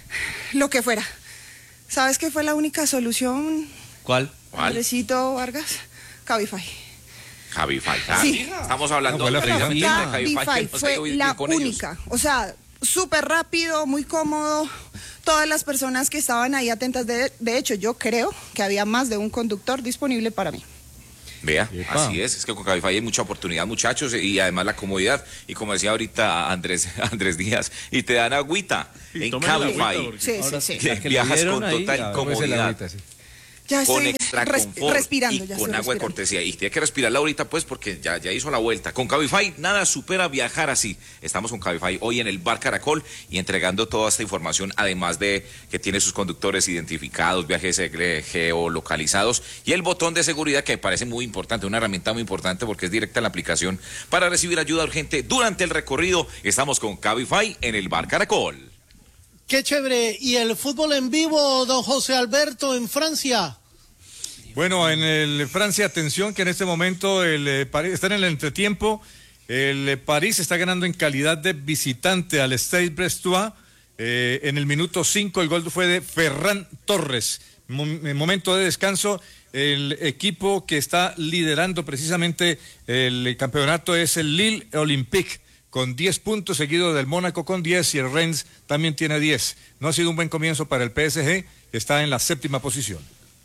lo que fuera. ¿Sabes qué fue la única solución, ¿Cuál? ¿Cuál? Andresito Vargas? Cabify. Cabify. Sí. Estamos hablando No, fue la de la primera. firma de Cabify Cabify. ¿Qué fue pasó hoy la con ellos? única. O sea, súper rápido, muy cómodo. Todas las personas que estaban ahí atentas, de, de hecho, yo creo que había más de un conductor disponible para mí. Vea, Epa. así es, es que con Cabify hay mucha oportunidad, muchachos, y además la comodidad, y como decía ahorita Andrés Andrés Díaz, y te dan agüita Y en tomen el agüita, Cabify. porque- Sí, sí, Ahora sí. la que le Viajas dieron con ahí, total ya, comodidad. Ya Con estoy extra res- confort respirando, y ya con estoy agua de respirando. cortesía. Y tiene que respirarla ahorita, pues, porque ya, ya hizo la vuelta. Con Cabify, nada supera viajar así. Estamos con Cabify hoy en el Bar Caracol y entregando toda esta información, además de que tiene sus conductores identificados, viajes eh, geolocalizados y el botón de seguridad que me parece muy importante, una herramienta muy importante porque es directa en la aplicación para recibir ayuda urgente durante el recorrido. Estamos con Cabify en el Bar Caracol. Qué chévere. ¿Y el fútbol en vivo, don José Alberto, en Francia? Bueno, en el Francia, atención que en este momento el eh, París está en el entretiempo. El eh, París está ganando en calidad de visitante al Stade Brestois. Eh, en el minuto cinco el gol fue de Ferran Torres. Mo- en momento de descanso, el equipo que está liderando precisamente el campeonato es el Lille Olympique, con diez puntos, seguido del Mónaco con diez, y el Rennes también tiene diez. No ha sido un buen comienzo para el P S G, que está en la séptima posición.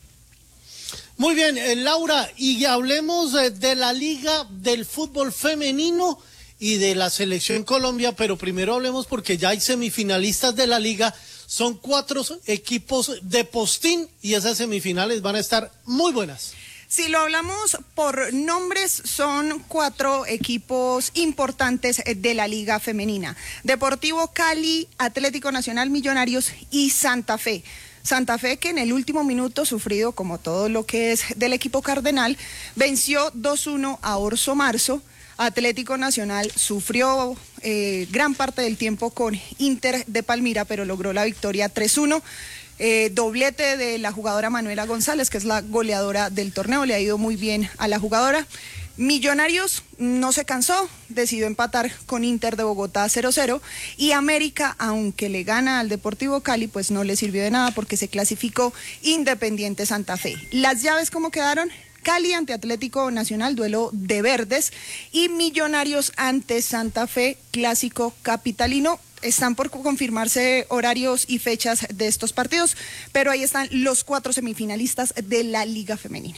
Muy bien, eh, Laura, y hablemos eh, de la Liga del Fútbol Femenino y de la Selección Colombia, pero primero hablemos porque ya hay semifinalistas de la Liga, son cuatro equipos de postín y esas semifinales van a estar muy buenas. Si lo hablamos por nombres, son cuatro equipos importantes de la Liga Femenina: Deportivo Cali, Atlético Nacional, Millonarios y Santa Fe. Santa Fe, que en el último minuto, sufrido como todo lo que es del equipo cardenal, venció dos uno a Orso Marzo. Atlético Nacional sufrió eh, gran parte del tiempo con Inter de Palmira, pero logró la victoria tres uno. Eh, doblete de la jugadora Manuela González, que es la goleadora del torneo, le ha ido muy bien a la jugadora. Millonarios no se cansó, decidió empatar con Inter de Bogotá cero cero, y América, aunque le gana al Deportivo Cali, pues no le sirvió de nada porque se clasificó Independiente Santa Fe. Las llaves, ¿cómo quedaron? Cali ante Atlético Nacional, duelo de verdes, y Millonarios ante Santa Fe, clásico capitalino. Están por confirmarse horarios y fechas de estos partidos, pero ahí están los cuatro semifinalistas de la Liga Femenina.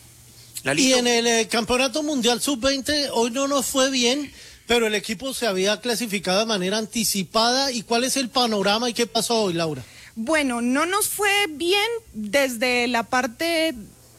Y en el eh, Campeonato Mundial sub veinte hoy no nos fue bien, pero el equipo se había clasificado de manera anticipada. ¿Y cuál es el panorama y qué pasó hoy, Laura? Bueno, no nos fue bien desde la parte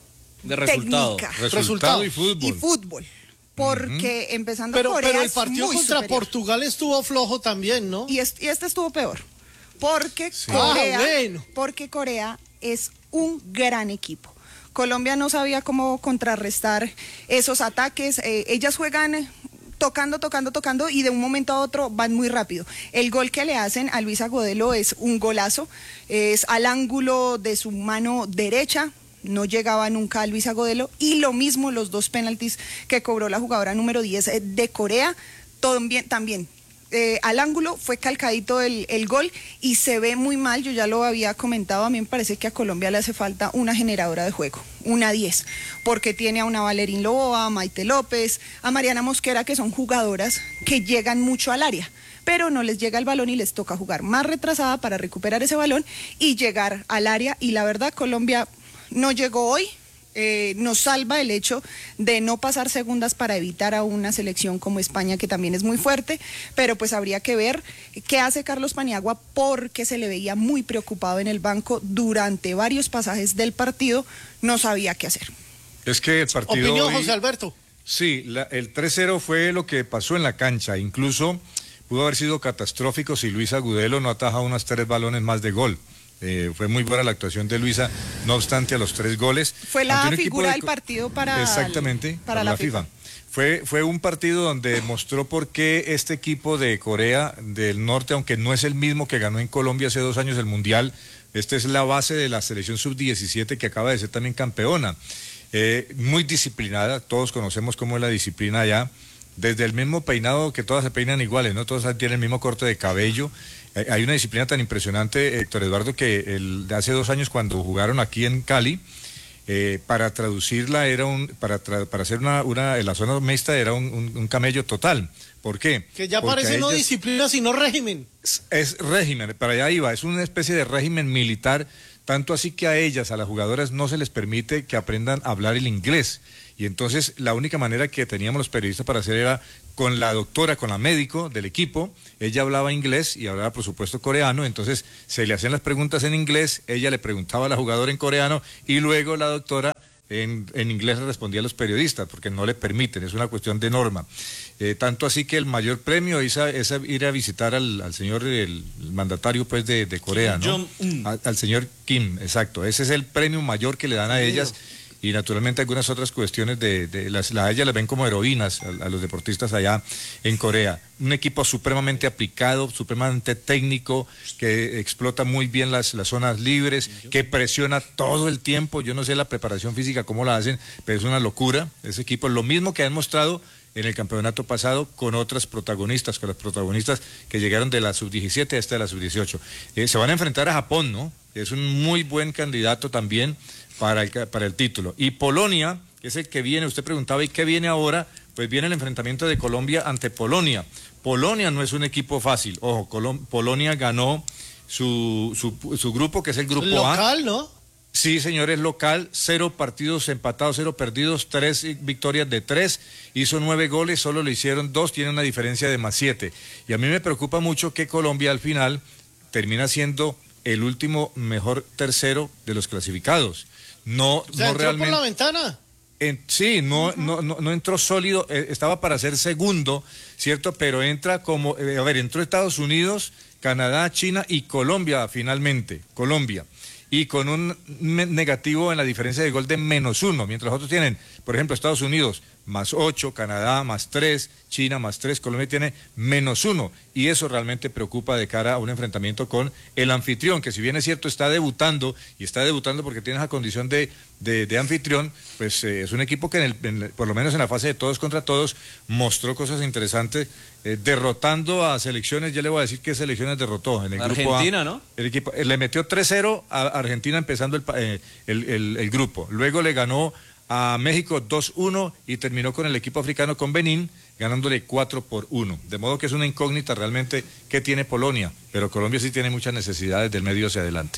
de resultado. técnica. Resultado, resultado y fútbol. Y fútbol. Porque uh-huh. empezando pero, Corea pero el partido muy contra superior. Portugal estuvo flojo también, ¿no? Y este, y este estuvo peor. Porque, sí. Corea, ah, bueno. porque Corea es un gran equipo. Colombia no sabía cómo contrarrestar esos ataques. Eh, ellas juegan tocando, tocando, tocando y de un momento a otro van muy rápido. El gol que le hacen a Luisa Godelo es un golazo. Es al ángulo de su mano derecha. No llegaba nunca a Luisa Godelo. Y lo mismo los dos penaltis que cobró la jugadora número diez de Corea. También, también eh, al ángulo fue calcadito el, el gol y se ve muy mal. Yo ya lo había comentado, a mí me parece que a Colombia le hace falta una generadora de juego, una diez, porque tiene a una Valerín Loboa, a Maite López, a Mariana Mosquera, que son jugadoras que llegan mucho al área, pero no les llega el balón y les toca jugar más retrasada para recuperar ese balón y llegar al área. Y la verdad, Colombia no llegó hoy. Eh, nos salva el hecho de no pasar segundas para evitar a una selección como España, que también es muy fuerte, pero pues habría que ver qué hace Carlos Paniagua, porque se le veía muy preocupado en el banco durante varios pasajes del partido, no sabía qué hacer. Es que el partido Opinión, hoy, José Alberto. Sí, la, el tres cero fue lo que pasó en la cancha, incluso pudo haber sido catastrófico si Luisa Gudelo no ataja unos tres balones más de gol. Eh, fue muy buena la actuación de Luisa, no obstante a los tres goles. Fue la figura de... del partido para, Exactamente, el, para, para la, la FIFA. FIFA. Fue, fue un partido donde mostró por qué este equipo de Corea del Norte, aunque no es el mismo que ganó en Colombia hace dos años el Mundial, esta es la base de la selección sub diecisiete que acaba de ser también campeona. Eh, muy disciplinada, todos conocemos cómo es la disciplina allá, desde el mismo peinado, que todas se peinan iguales, ¿no? Todas tienen el mismo corte de cabello. Hay una disciplina tan impresionante, Héctor Eduardo, que el, hace dos años cuando jugaron aquí en Cali, eh, para traducirla era un, para, tra, para hacer una, una, en la zona mixta era un, un, un camello total. ¿Por qué? Que ya Porque parece no ellas, disciplina, sino régimen. Es, es régimen, para allá iba, es una especie de régimen militar Tanto así que a ellas, a las jugadoras, no se les permite que aprendan a hablar el inglés. Y entonces la única manera que teníamos los periodistas para hacer era con la doctora, con la médico del equipo. Ella hablaba inglés y hablaba por supuesto coreano, entonces se le hacían las preguntas en inglés, ella le preguntaba a la jugadora en coreano y luego la doctora en, en inglés le respondía a los periodistas, porque no le permiten, es una cuestión de norma. Eh, tanto así que el mayor premio es, a, es a ir a visitar al, al señor, el, el mandatario pues de, de Corea, ¿no? Al, al señor Kim, exacto. Ese es el premio mayor que le dan a ellas. Y naturalmente algunas otras cuestiones de, de las, la, ellas las ven como heroínas a, a los deportistas allá en Corea. Un equipo supremamente aplicado, supremamente técnico, que explota muy bien las, las zonas libres, que presiona todo el tiempo. Yo no sé la preparación física, cómo la hacen, pero es una locura. Ese equipo, lo mismo que han mostrado en el campeonato pasado con otras protagonistas, con las protagonistas que llegaron de la sub diecisiete hasta la sub dieciocho. Eh, se van a enfrentar a Japón, ¿no? Es un muy buen candidato también para el, para el título. Y Polonia, que es el que viene, usted preguntaba, ¿y qué viene ahora? Pues viene el enfrentamiento de Colombia ante Polonia. Polonia no es un equipo fácil. Ojo, Colom- Polonia ganó su, su, su grupo, que es el grupo A. Local, ¿no? Sí, señores, local, cero partidos empatados, cero perdidos, tres victorias de tres, hizo nueve goles, solo le hicieron dos, tiene una diferencia de más siete. Y a mí me preocupa mucho que Colombia al final termina siendo el último mejor tercero de los clasificados. No, O sea, no entró realmente. por la ventana. En, sí, no, no, no, no entró sólido, eh, estaba para ser segundo, ¿cierto? Pero entra como, eh, a ver, entró Estados Unidos, Canadá, China y Colombia finalmente, Colombia. Y con un me- negativo en la diferencia de gol de menos uno, mientras los otros tienen, por ejemplo, Estados Unidos más ocho, Canadá más tres, China más tres, Colombia tiene menos uno. Y eso realmente preocupa de cara a un enfrentamiento con el anfitrión, que si bien es cierto está debutando, y está debutando porque tiene esa condición de, de, de anfitrión, pues eh, es un equipo que en el, en el- por lo menos en la fase de todos contra todos mostró cosas interesantes, eh, derrotando a selecciones. Ya le voy a decir qué selecciones derrotó en el grupo A. Argentina, ¿no? El equipo eh, le metió tres cero a Argentina empezando el, pa- eh, el, el- el grupo. Luego le ganó a México dos uno y terminó con el equipo africano, con Benín, ganándole cuatro por uno. De modo que es una incógnita realmente qué tiene Polonia, pero Colombia sí tiene muchas necesidades del medio hacia adelante.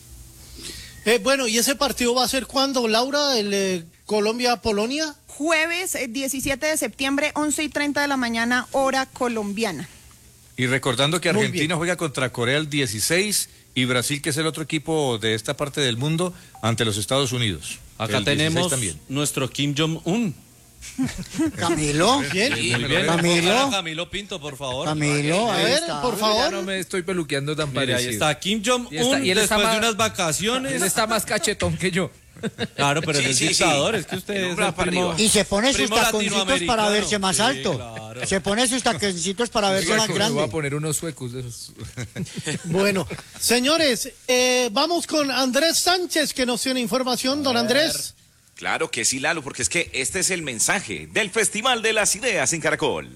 Eh, bueno, ¿y ese partido va a ser cuándo, Laura? ¿El eh, Colombia-Polonia? Jueves eh, diecisiete de septiembre, once y treinta de la mañana, hora colombiana. Y recordando que Muy Argentina juega contra Corea el dieciséis y Brasil, que es el otro equipo de esta parte del mundo, ante los Estados Unidos. Acá El dieciséis tenemos también. nuestro Kim Jong-un. Camilo. Bien, Sí, muy bien. Camilo. Vamos a Camilo Pinto, por favor. Camilo, a ahí está. Ya no me estoy peluqueando tan Mire, ahí parecido. está Kim Jong-un Y está- y él está después de más- unas vacaciones. Él está más cachetón que yo. Claro, pero Sí, es sí, dictador, sí. es que usted El es hombre el para primo, arriba. Y se pone sus primo taconcitos para latinoamericano. verse más Sí, alto. claro. Se pone sus taconcitos para verse Oiga, más que me voy grande. a poner unos suecos de esos. Bueno, señores, eh, vamos con Andrés Sánchez, que nos tiene información. Don Andrés. Claro que sí, Lalo, porque es que este es el mensaje del Festival de las Ideas en Caracol.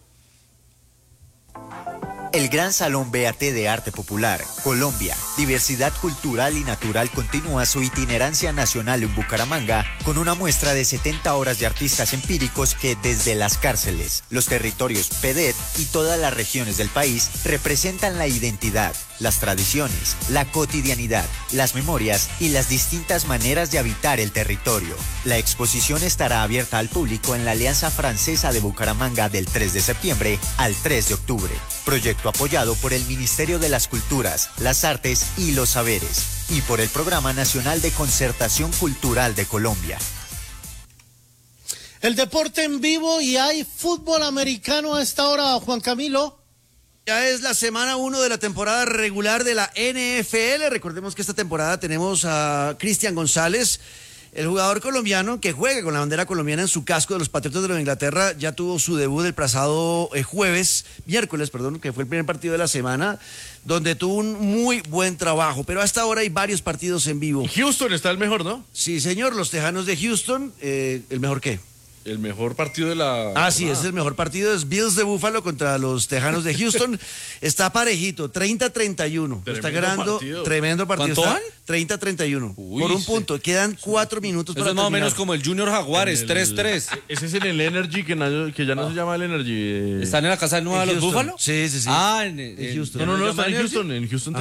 El Gran Salón B A T de Arte Popular, Colombia, Diversidad Cultural y Natural continúa su itinerancia nacional en Bucaramanga con una muestra de setenta horas de artistas empíricos que desde las cárceles, los territorios P E D E T y todas las regiones del país representan la identidad, las tradiciones, la cotidianidad, las memorias y las distintas maneras de habitar el territorio. La exposición estará abierta al público en la Alianza Francesa de Bucaramanga del tres de septiembre al tres de octubre. Proyecto apoyado por el Ministerio de las Culturas, las Artes y los Saberes y por el Programa Nacional de Concertación Cultural de Colombia. El deporte en vivo y hay fútbol americano a esta hora, Juan Camilo. Ya es la semana uno de la temporada regular de la N F L. Recordemos que esta temporada tenemos a Cristian González, el jugador colombiano que juega con la bandera colombiana en su casco de los Patriotas de Nueva Inglaterra. Ya tuvo su debut el pasado eh, jueves, miércoles, perdón, que fue el primer partido de la semana, donde tuvo un muy buen trabajo. Pero hasta ahora hay varios partidos en vivo. Houston está el mejor, ¿no? Sí, señor, los Tejanos de Houston. Eh, ¿El mejor qué? El mejor partido de la... Ah, sí, es el mejor partido, es Bills de Buffalo contra los Tejanos de Houston. Está parejito, treinta a treinta y uno. Está Tremendo ganando, partido. tremendo partido. ¿Cuánto Está van? treinta a treinta y uno. Uy, por un sí. punto, quedan cuatro minutos Eso para es más o terminar. menos como el Junior Jaguares, En el- tres tres. Ese es en el Energy, que, na- que ya no se llama el Energy. eh. ¿Están en la casa nueva de En los Houston. Búfalos? Sí, sí, sí. Ah, en, En Houston. No, no, no, está en ¿Energy? Houston, en Houston, Ajá. Texas.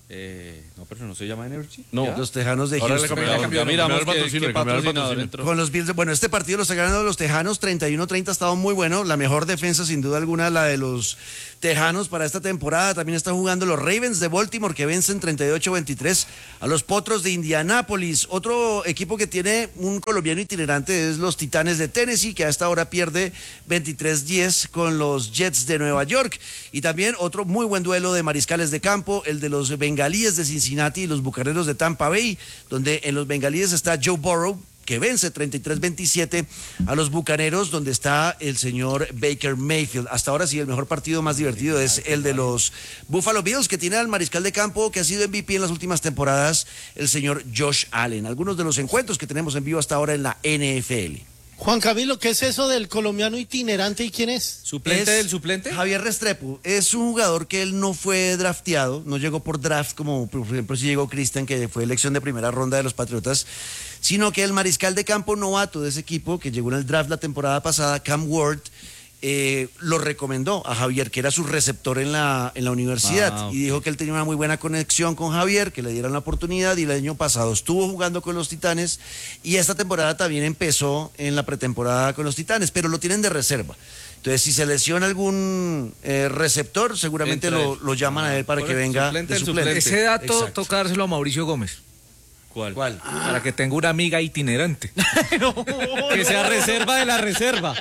Eh, no, pero no se llama Energy. No, ¿Ya? los Tejanos de Ahora le Houston. cambiaron, ya miramos qué- qué patrocinador entró. entró. Con los Bills, bueno, este partido lo está ganando los Tejanos, treinta y uno treinta, ha estado muy bueno. La mejor defensa, sin duda alguna, la de los Tejanos para esta temporada. También están jugando los Ravens de Baltimore, que vencen treinta y ocho veintitrés a los Potros de Indianápolis. Otro equipo que tiene un colombiano itinerante es los Titanes de Tennessee, que a esta hora pierde veintitrés diez con los Jets de Nueva York. Y también otro muy buen duelo de mariscales de campo, el de los Bengalíes de Cincinnati y los Bucaneros de Tampa Bay, donde en los Bengalíes está Joe Burrow, que vence treinta y tres veintisiete a los Bucaneros, donde está el señor Baker Mayfield. Hasta ahora sí, el mejor partido más divertido es el de los Buffalo Bills, que tiene al mariscal de campo que ha sido M V P en las últimas temporadas, el señor Josh Allen. Algunos de los encuentros que tenemos en vivo hasta ahora en la N F L. Juan Camilo, ¿qué es eso del colombiano itinerante y quién es? ¿Suplente del suplente? Javier Restrepo. Es un jugador que él no fue drafteado, no llegó por draft, como por ejemplo si llegó Cristian, que fue elección de primera ronda de los Patriotas, sino que el mariscal de campo novato de ese equipo, que llegó en el draft la temporada pasada, Cam Ward, eh, lo recomendó a Javier, que era su receptor en la, en la universidad, Ah, ok. y dijo que él tenía una muy buena conexión con Javier, que le dieran la oportunidad, y el año pasado estuvo jugando con los Titanes, y esta temporada también empezó en la pretemporada con los Titanes, pero lo tienen de reserva. Entonces, si se lesiona algún eh, receptor, seguramente Entra lo, él. lo llaman a él para Por que el venga suplente de del suplente. Ese dato Exacto. toca dárselo a Mauricio Gómez. ¿Cuál? ¿Cuál? Para que tenga una amiga itinerante. Que sea reserva de la reserva.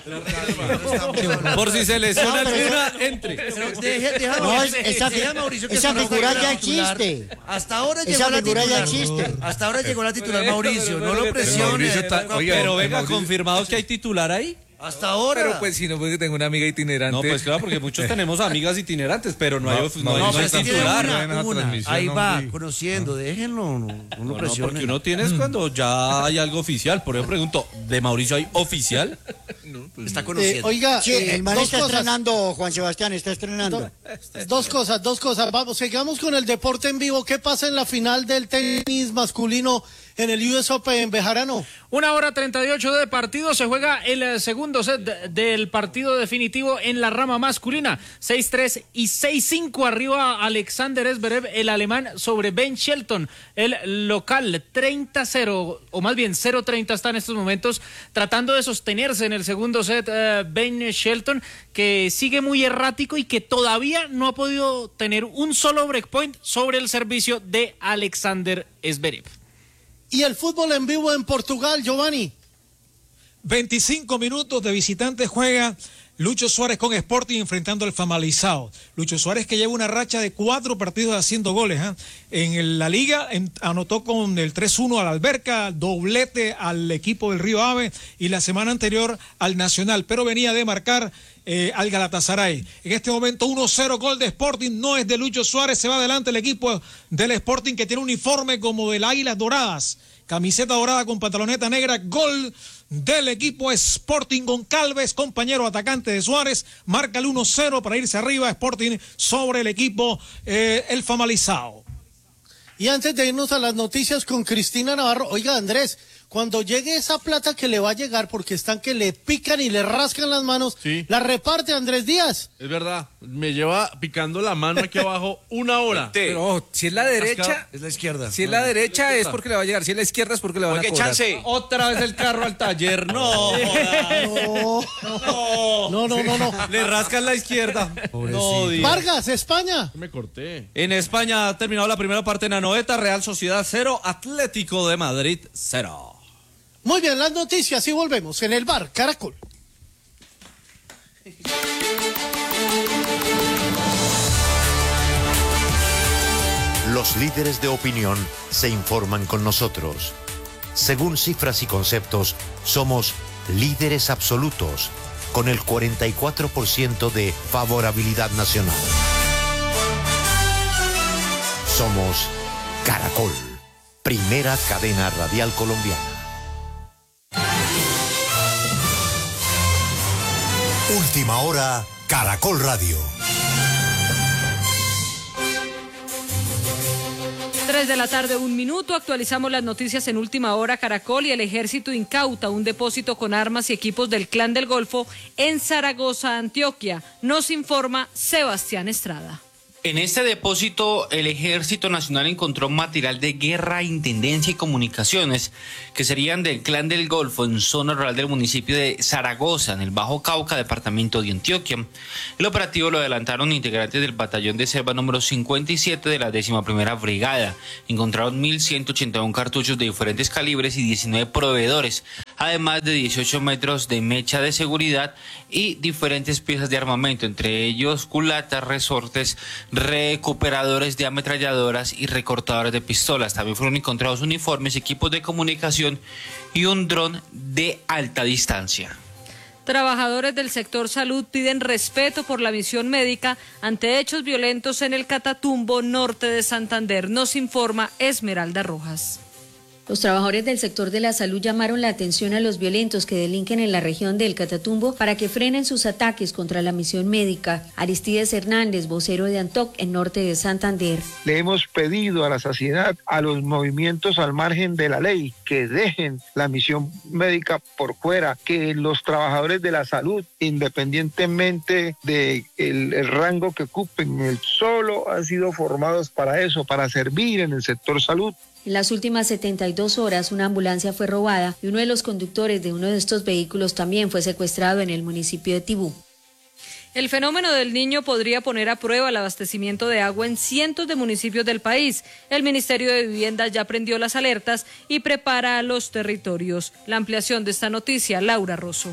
Por si se lesiona No, pero alguna, eso- entre. Deje- deja- No, deja- esa, deja, Mauricio, que esa eso no figura juega ya titular. existe. Hasta ahora Esa llegó la figura ya titular. existe. Hasta ahora llegó la titular Pero, Mauricio, pero, no pero, lo pero, presione. Mauricio está- oiga, pero venga, Mauricio- confirmados que hay titular ahí. Hasta ahora. Pero pues si no, porque tengo una amiga itinerante. No, pues claro, porque muchos tenemos amigas itinerantes, pero no, hay, of- no, no, hay, no, no pero hay es que tiene titular. una, Una, ahí no, va, sí. conociendo, déjenlo, no, no lo No, no, presionen. porque uno tiene es cuando ya hay algo oficial. Por eso pregunto, ¿de Mauricio hay oficial? Está Eh, conociendo. oiga, Sí, eh, el man dos está cosas. estrenando, Juan Sebastián, está estrenando. Dos cosas, dos cosas. Vamos, sigamos con el deporte en vivo. ¿Qué pasa en la final del tenis masculino en el U S Open en Bejarano? Una hora treinta y ocho de partido, se juega el eh, segundo set de- del partido definitivo en la rama masculina. seis tres y seis cinco arriba Alexander Zverev, el alemán, sobre Ben Shelton, el local. Treinta cero, o más bien cero treinta está en estos momentos, tratando de sostenerse en el segundo set eh, Ben Shelton, que sigue muy errático y que todavía no ha podido tener un solo breakpoint sobre el servicio de Alexander Zverev. Y el fútbol en vivo en Portugal, Giovanni. veinticinco minutos de visitante juega Lucho Suárez con Sporting enfrentando al Famalicao. Lucho Suárez, que lleva una racha de cuatro partidos haciendo goles. ¿eh? En el- la liga en- anotó con el tres uno al Alberca, doblete al equipo del Río Ave y la semana anterior al Nacional, pero venía de marcar eh, al Galatasaray. En este momento uno cero, gol de Sporting, no es de Lucho Suárez, se va adelante el equipo del Sporting, que tiene un uniforme como del Águilas Doradas, camiseta dorada con pantaloneta negra, gol del equipo Sporting con Calves, compañero atacante de Suárez, marca el uno cero para irse arriba Sporting sobre el equipo eh, el Famalicao. Y antes de irnos a las noticias con Cristina Navarro, oiga Andrés, cuando llegue esa plata que le va a llegar, porque están que le pican y le rascan las manos, Sí. la reparte Andrés Díaz. Es verdad, me lleva picando la mano aquí abajo una hora. Pero ojo, si es la derecha, Es la izquierda. si es la derecha es porque le va a llegar, si es la izquierda es porque le van a Oye, cobrar. chance. Otra vez el carro al taller. No, No, no, no, no, no. le rascan la izquierda. No, Díaz. Vargas, España. Me corté. En España ha terminado la primera parte en Anoeta, Real Sociedad cero, Atlético de Madrid cero. Muy bien, las noticias y volvemos en el bar Caracol. Los líderes de opinión se informan con nosotros. Según cifras y conceptos, somos líderes absolutos, con el cuarenta y cuatro por ciento de favorabilidad nacional. Somos Caracol, primera cadena radial colombiana. Última hora, Caracol Radio. Tres de la tarde, un minuto. Actualizamos las noticias en Última Hora. Caracol y el ejército incauta un depósito con armas y equipos del Clan del Golfo en Zaragoza, Antioquia. Nos informa Sebastián Estrada. En este depósito, el Ejército Nacional encontró material de guerra, intendencia y comunicaciones que serían del Clan del Golfo en zona rural del municipio de Zaragoza, en el Bajo Cauca, departamento de Antioquia. El operativo lo adelantaron integrantes del batallón de selva número cincuenta y siete de la décima primera Brigada. Encontraron mil ciento ochenta y uno cartuchos de diferentes calibres y diecinueve proveedores, además de dieciocho metros de mecha de seguridad y diferentes piezas de armamento, entre ellos culatas, resortes, recuperadores de ametralladoras y recortadores de pistolas. También fueron encontrados uniformes, equipos de comunicación y un dron de alta distancia. Trabajadores del sector salud piden respeto por la misión médica ante hechos violentos en el Catatumbo, norte de Santander. Nos informa Esmeralda Rojas. Los trabajadores del sector de la salud llamaron la atención a los violentos que delinquen en la región del Catatumbo para que frenen sus ataques contra la misión médica. Aristides Hernández, vocero de ANTOC en norte de Santander. Le hemos pedido a la saciedad, a los movimientos al margen de la ley, que dejen la misión médica por fuera, que los trabajadores de la salud, independientemente del el, el rango que ocupen, el solo han sido formados para eso, para servir en el sector salud. En las últimas setenta y dos horas, una ambulancia fue robada y uno de los conductores de uno de estos vehículos también fue secuestrado en el municipio de Tibú. El fenómeno del Niño podría poner a prueba el abastecimiento de agua en cientos de municipios del país. El Ministerio de Vivienda ya prendió las alertas y prepara a los territorios. La ampliación de esta noticia, Laura Rosso.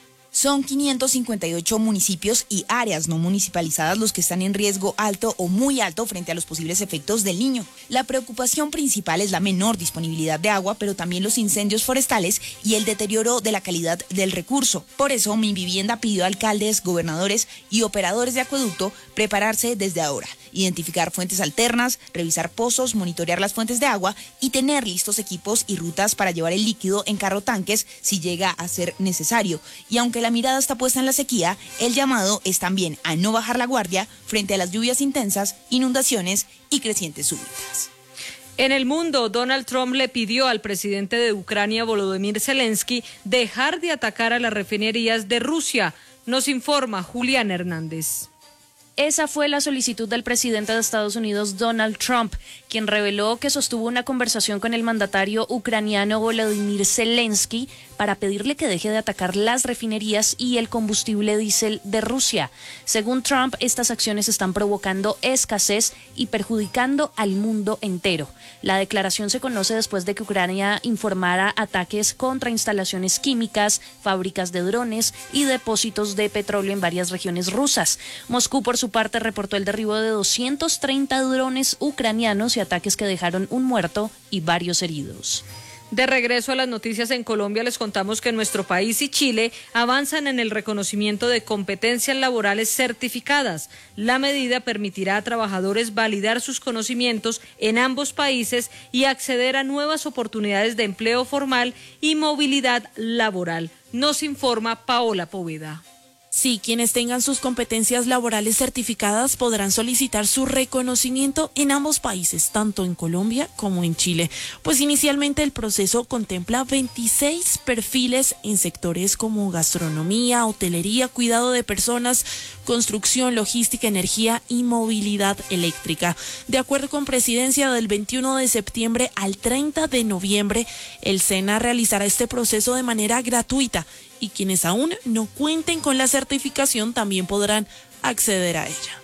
Son quinientos cincuenta y ocho municipios y áreas no municipalizadas los que están en riesgo alto o muy alto frente a los posibles efectos del Niño. La preocupación principal es la menor disponibilidad de agua, pero también los incendios forestales y el deterioro de la calidad del recurso. Por eso, Mi Vivienda pidió a alcaldes, gobernadores y operadores de acueducto prepararse desde ahora, identificar fuentes alternas, revisar pozos, monitorear las fuentes de agua y tener listos equipos y rutas para llevar el líquido en carro tanques si llega a ser necesario. Y aunque la mirada está puesta en la sequía, el llamado es también a no bajar la guardia frente a las lluvias intensas, inundaciones y crecientes súbitas. En el mundo, Donald Trump le pidió al presidente de Ucrania, Volodymyr Zelensky, dejar de atacar a las refinerías de Rusia. Nos informa Julián Hernández. Esa fue la solicitud del presidente de Estados Unidos, Donald Trump, quien reveló que sostuvo una conversación con el mandatario ucraniano Volodymyr Zelensky para pedirle que deje de atacar las refinerías y el combustible diésel de Rusia. Según Trump, estas acciones están provocando escasez y perjudicando al mundo entero. La declaración se conoce después de que Ucrania informara ataques contra instalaciones químicas, fábricas de drones y depósitos de petróleo en varias regiones rusas. Moscú, por su parte, reportó el derribo de doscientos treinta drones ucranianos y ataques que dejaron un muerto y varios heridos. De regreso a las noticias en Colombia, les contamos que nuestro país y Chile avanzan en el reconocimiento de competencias laborales certificadas. La medida permitirá a trabajadores validar sus conocimientos en ambos países y acceder a nuevas oportunidades de empleo formal y movilidad laboral. Nos informa Paola Poveda. Sí, quienes tengan sus competencias laborales certificadas podrán solicitar su reconocimiento en ambos países, tanto en Colombia como en Chile. Pues inicialmente el proceso contempla veintiséis perfiles en sectores como gastronomía, hotelería, cuidado de personas, construcción, logística, energía y movilidad eléctrica. De acuerdo con Presidencia, del veintiuno de septiembre al treinta de noviembre, el SENA realizará este proceso de manera gratuita y quienes aún no cuenten con la certificación también podrán acceder a ella.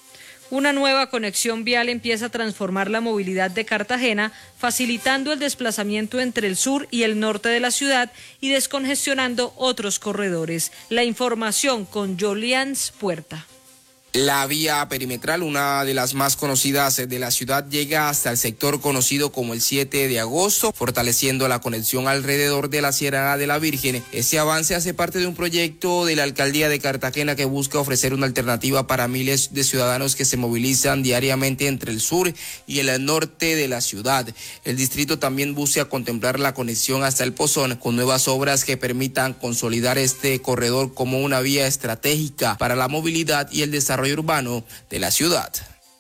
Una nueva conexión vial empieza a transformar la movilidad de Cartagena, facilitando el desplazamiento entre el sur y el norte de la ciudad y descongestionando otros corredores. La información con Jolians Puerta. La vía perimetral, una de las más conocidas de la ciudad, llega hasta el sector conocido como el siete de agosto, fortaleciendo la conexión alrededor de la Sierra de la Virgen. Este avance hace parte de un proyecto de la Alcaldía de Cartagena que busca ofrecer una alternativa para miles de ciudadanos que se movilizan diariamente entre el sur y el norte de la ciudad. El distrito también busca contemplar la conexión hasta el Pozón con nuevas obras que permitan consolidar este corredor como una vía estratégica para la movilidad y el desarrollo urbano de la ciudad.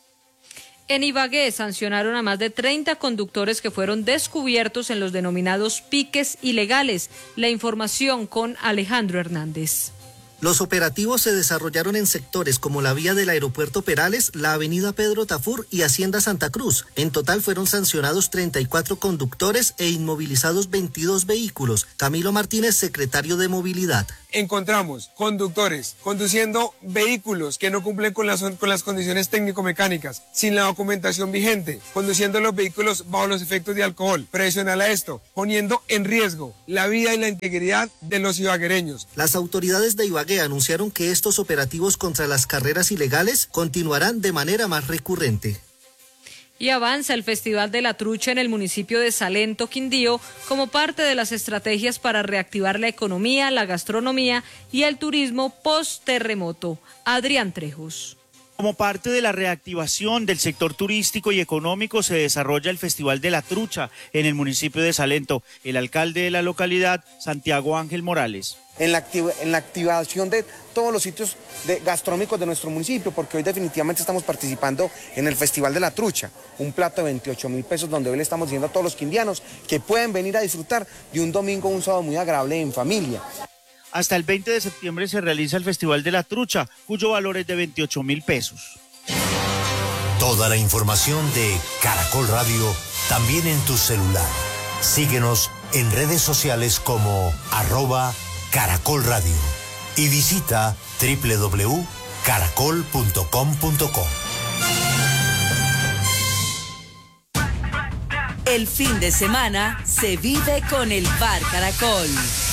En Ibagué sancionaron a más de treinta conductores que fueron descubiertos en los denominados piques ilegales. La información con Alejandro Hernández. Los operativos se desarrollaron en sectores como la vía del Aeropuerto Perales, la avenida Pedro Tafur y Hacienda Santa Cruz. En total fueron sancionados treinta y cuatro conductores e inmovilizados veintidós vehículos. Camilo Martínez, secretario de Movilidad. Encontramos conductores conduciendo vehículos que no cumplen con las, con las condiciones técnico-mecánicas, sin la documentación vigente, conduciendo los vehículos bajo los efectos de alcohol. Adicional a esto, poniendo en riesgo la vida y la integridad de los ibaguereños. Las autoridades de Ibagué anunciaron que estos operativos contra las carreras ilegales continuarán de manera más recurrente. Y avanza el Festival de la Trucha en el municipio de Salento, Quindío, como parte de las estrategias para reactivar la economía, la gastronomía y el turismo post-terremoto. Adrián Trejos. Como parte de la reactivación del sector turístico y económico se desarrolla el Festival de la Trucha en el municipio de Salento. El alcalde de la localidad, Santiago Ángel Morales. En la, activ- en la activación de todos los sitios de gastronómicos de nuestro municipio, porque hoy definitivamente estamos participando en el Festival de la Trucha, un plato de veintiocho mil pesos donde hoy le estamos diciendo a todos los quindianos que pueden venir a disfrutar de un domingo, un sábado muy agradable en familia. Hasta el veinte de septiembre se realiza el Festival de la Trucha, cuyo valor es de veintiocho mil pesos. Toda la información de Caracol Radio también en tu celular. Síguenos en redes sociales como arroba Caracol Radio y visita doble u doble u doble u punto caracol punto com punto co. El fin de semana se vive con el Bar Caracol.